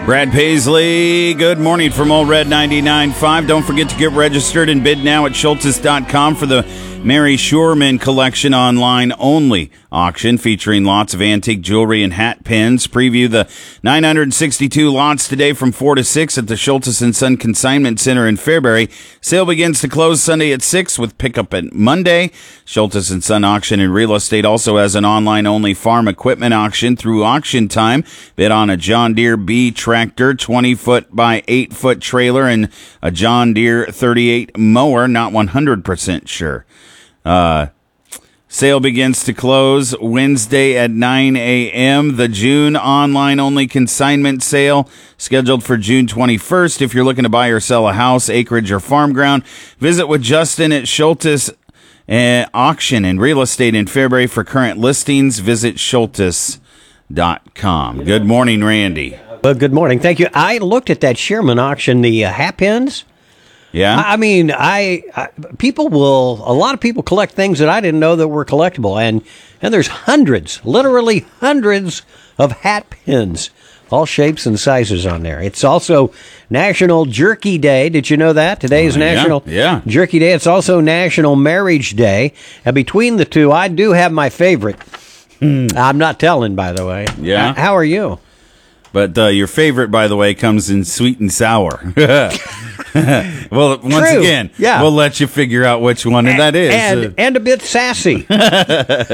Brad Paisley, good morning from Old Red 99.5. Don't forget to get registered and bid now at Schultes.com for the Mary Shurman Collection online only auction featuring lots of antique jewelry and hat pins. Preview the 962 lots today from 4 to 6 at the Schultes & Son Consignment Center in Fairbury. Sale begins to close Sunday at 6 with pickup at Monday. Schultes & Son Auction and Real Estate also has an online-only farm equipment auction through auction time. Bid on a John Deere B tractor, 20-foot by 8-foot trailer, and a John Deere 38 mower, not 100% sure. Sale begins to close Wednesday at 9 a.m. The June online-only consignment sale scheduled for June 21st. If you're looking to buy or sell a house, acreage, or farm ground, visit with Justin at Schultes Auction and Real Estate in Fairbury for current listings. Visit Schultes.com. Good morning, Randy. Well, good morning. Thank you. I looked at that Sherman auction, the hat pins. Yeah. I mean, a lot of people collect things that I didn't know that were collectible. And there's literally hundreds of hat pins, all shapes and sizes on there. It's also National Jerky Day. Did you know that? Today is National Jerky Day. It's also National Marriage Day. And between the two, I do have my favorite. I'm not telling, by the way. Yeah. How are you? But your favorite, by the way, comes in sweet and sour. Well, once again, we'll let you figure out which one that is. And a bit sassy.